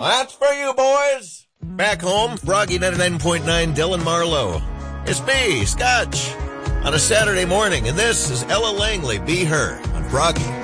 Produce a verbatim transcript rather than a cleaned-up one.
That's for you, boys. Back home, Froggy ninety-nine point nine, Dylan Marlowe. It's me, Scotch, on a Saturday morning, and this is Ella Langley, Be Her, on Froggy.